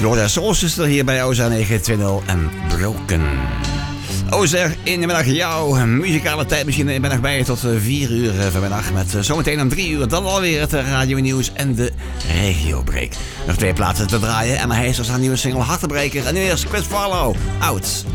Gloria Soul Sister hier bij OZR 920 en Broken. OZR in de middag, jouw muzikale tijdmachine. Ik ben nog bij je tot 4 uur vanmiddag. Met zometeen om 3 uur dan alweer het radio nieuws en de regiobreak. Nog 2 plaatsen te draaien. Emma Heesters haar nieuwe single Hartebreker. En nu eerst Chris Farlow, Out.